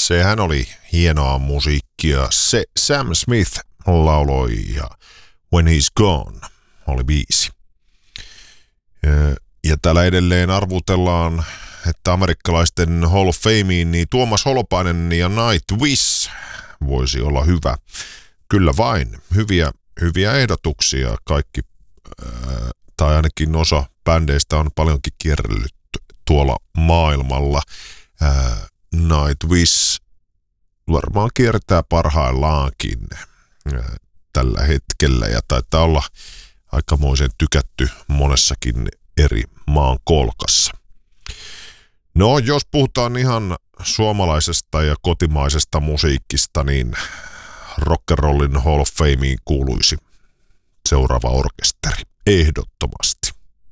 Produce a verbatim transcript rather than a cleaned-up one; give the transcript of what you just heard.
Sehän oli hienoa musiikkia. Se Sam Smith lauloi ja When He's Gone oli biisi. Ja täällä edelleen arvutellaan, että amerikkalaisten Hall of Fameen niin Tuomas Holopainen ja Nightwish voisi olla hyvä. Kyllä vain. Hyviä, hyviä ehdotuksia kaikki, ää, tai ainakin osa bändeistä on paljonkin kierrellyt tuolla maailmalla. Ää, Nightwish varmaan kiertää parhaillaankin ää, tällä hetkellä ja taitaa olla aikamoisen tykätty monessakin eri maan kolkassa. No, jos puhutaan ihan suomalaisesta ja kotimaisesta musiikista, niin rock'n'rollin Hall of Fameen kuuluisi seuraava orkesteri. Ehdottomasti.